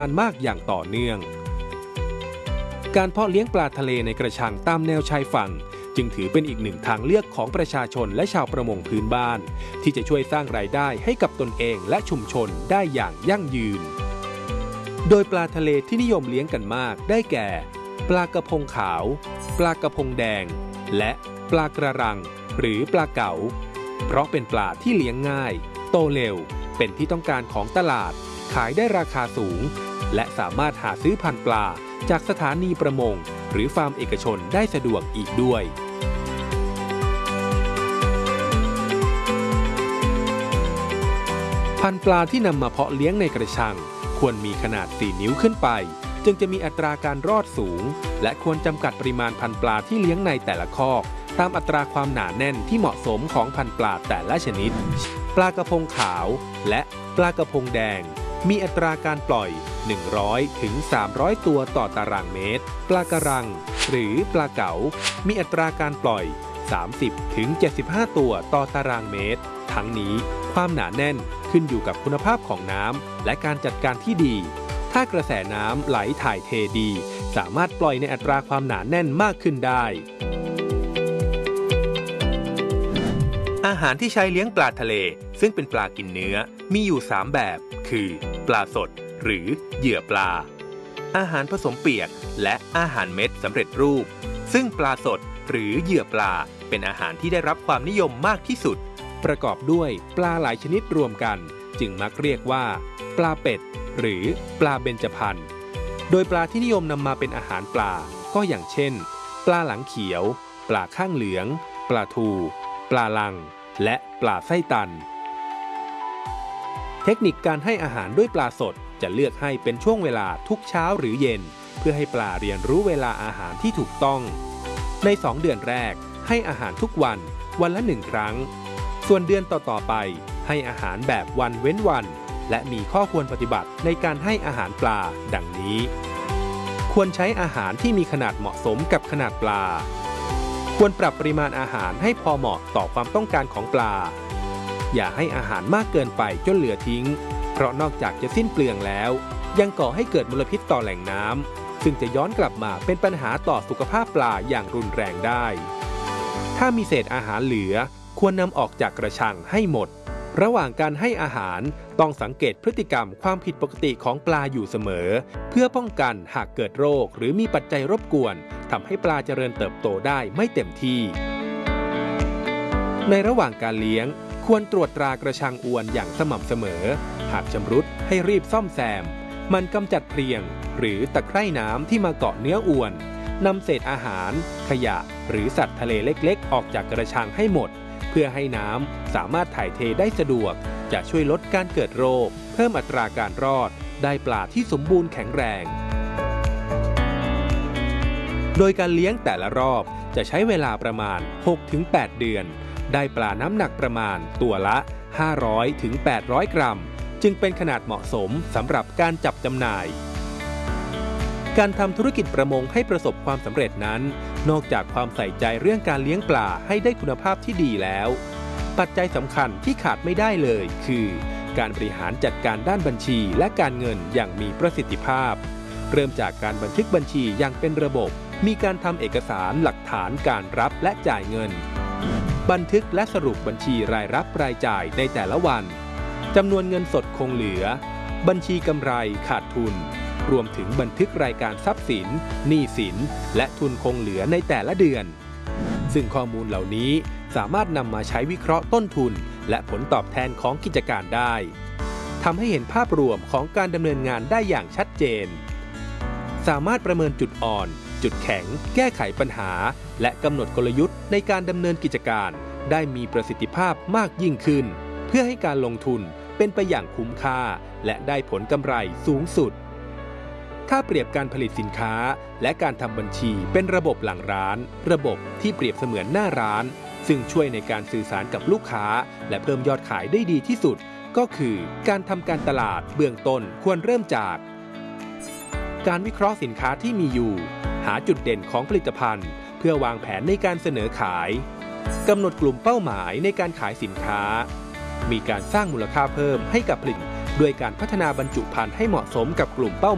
มากอย่างต่อเนื่องการเพาะเลี้ยงปลาทะเลในกระชังตามแนวชายฝั่งจึงถือเป็นอีกหนึ่งทางเลือกของประชาชนและชาวประมงพื้นบ้านที่จะช่วยสร้างรายได้ให้กับตนเองและชุมชนได้อย่างยั่งยืนโดยปลาทะเลที่นิยมเลี้ยงกันมากได้แก่ปลากระพงขาวปลากระพงแดงและปลากระรังหรือปลาเก๋าเพราะเป็นปลาที่เลี้ยงง่ายโตเร็วเป็นที่ต้องการของตลาดขายได้ราคาสูงและสามารถหาซื้อพันธุ์ปลาจากสถานีประมงหรือฟาร์มเอกชนได้สะดวกอีกด้วยพันธุ์ปลาที่นำมาเพาะเลี้ยงในกระชังควรมีขนาด4 นิ้วขึ้นไปจึงจะมีอัตราการรอดสูงและควรจำกัดปริมาณพันธุ์ปลาที่เลี้ยงในแต่ละคอกตามอัตราความหนาแน่นที่เหมาะสมของพันธุ์ปลาแต่ละชนิดปลากระพงขาวและปลากระพงแดงมีอัตราการปล่อย100 ถึง 300 ตัวต่อตารางเมตรปลากระรังหรือปลาเก๋ามีอัตราการปล่อย30 ถึง 75 ตัวต่อตารางเมตรทั้งนี้ความหนาแน่นขึ้นอยู่กับคุณภาพของน้ำและการจัดการที่ดีถ้ากระแสน้ำไหลถ่ายเทดีสามารถปล่อยในอัตราความหนาแน่นมากขึ้นได้อาหารที่ใช้เลี้ยงปลาทะเลซึ่งเป็นปลากินเนื้อมีอยู่3แบบคือปลาสดหรือเหยื่อปลาอาหารผสมเปียกและอาหารเม็ดสำเร็จรูปซึ่งปลาสดหรือเหยื่อปลาเป็นอาหารที่ได้รับความนิยมมากที่สุดประกอบด้วยปลาหลายชนิดรวมกันจึงมักเรียกว่าปลาเป็ดหรือปลาเบญจพรรณโดยปลาที่นิยมนำมาเป็นอาหารปลาก็อย่างเช่นปลาหลังเขียวปลาข้างเหลืองปลาทูปลาลังและปลาไส้ตันเทคนิคการให้อาหารด้วยปลาสดจะเลือกให้เป็นช่วงเวลาทุกเช้าหรือเย็นเพื่อให้ปลาเรียนรู้เวลาอาหารที่ถูกต้องใน2 เดือนแรกให้อาหารทุกวันวันละ1 ครั้งส่วนเดือนต่อๆไปให้อาหารแบบวันเว้นวันและมีข้อควรปฏิบัติในการให้อาหารปลาดังนี้ควรใช้อาหารที่มีขนาดเหมาะสมกับขนาดปลาควรปรับปริมาณอาหารให้พอเหมาะต่อความต้องการของปลาอย่าให้อาหารมากเกินไปจนเหลือทิ้งเพราะนอกจากจะสิ้นเปลืองแล้วยังก่อให้เกิดมลพิษต่อแหล่งน้ำซึ่งจะย้อนกลับมาเป็นปัญหาต่อสุขภาพปลาอย่างรุนแรงได้ถ้ามีเศษอาหารเหลือควรนำออกจากกระชังให้หมดระหว่างการให้อาหารต้องสังเกตพฤติกรรมความผิดปกติของปลาอยู่เสมอเพื่อป้องกันหากเกิดโรคหรือมีปัจจัยรบกวนทำให้ปลาเจริญเติบโตได้ไม่เต็มที่ในระหว่างการเลี้ยงควรตรวจตรากระชังอวนอย่างสม่ำเสมอหากชำรุดให้รีบซ่อมแซมมันกำจัดเพลียงหรือตะไคร่น้ำที่มาเกาะเนื้ออวนนำเศษอาหารขยะหรือสัตว์ทะเลเล็กๆออกจากกระชังให้หมดเพื่อให้น้ำสามารถถ่ายเทได้สะดวกจะช่วยลดการเกิดโรคเพิ่มอัตราการรอดได้ปลาที่สมบูรณ์แข็งแรงโดยการเลี้ยงแต่ละรอบจะใช้เวลาประมาณ 6-8 เดือนได้ปลาน้ำหนักประมาณตัวละ 500-800 กรัมจึงเป็นขนาดเหมาะสมสำหรับการจับจำหน่ายการทำธุรกิจประมงให้ประสบความสำเร็จนั้นนอกจากความใส่ใจเรื่องการเลี้ยงปลาให้ได้คุณภาพที่ดีแล้วปัจจัยสำคัญที่ขาดไม่ได้เลยคือการบริหารจัดการด้านบัญชีและการเงินอย่างมีประสิทธิภาพเริ่มจากการบันทึกบัญชีอย่างเป็นระบบมีการทำเอกสารหลักฐานการรับและจ่ายเงินบันทึกและสรุปบัญชีรายรับรายจ่ายในแต่ละวันจำนวนเงินสดคงเหลือบัญชีกำไรขาดทุนรวมถึงบันทึกรายการทรัพย์สินหนี้สินและทุนคงเหลือในแต่ละเดือนซึ่งข้อมูลเหล่านี้สามารถนำมาใช้วิเคราะห์ต้นทุนและผลตอบแทนของกิจการได้ทำให้เห็นภาพรวมของการดำเนินงานได้อย่างชัดเจนสามารถประเมินจุดอ่อนจุดแข็งแก้ไขปัญหาและกำหนดกลยุทธ์ในการดำเนินกิจการได้มีประสิทธิภาพมากยิ่งขึ้นเพื่อให้การลงทุนเป็นไปอย่างคุ้มค่าและได้ผลกำไรสูงสุดถ้าเปรียบการผลิตสินค้าและการทำบัญชีเป็นระบบหลังร้านระบบที่เปรียบเสมือนหน้าร้านซึ่งช่วยในการสื่อสารกับลูกค้าและเพิ่มยอดขายได้ดีที่สุดก็คือการทำการตลาดเบื้องต้นควรเริ่มจากการวิเคราะห์สินค้าที่มีอยู่หาจุดเด่นของผลิตภัณฑ์เพื่อวางแผนในการเสนอขายกำหนดกลุ่มเป้าหมายในการขายสินค้ามีการสร้างมูลค่าเพิ่มให้กับผลิตด้วยการพัฒนาบรรจุภัณฑ์ให้เหมาะสมกับกลุ่มเป้า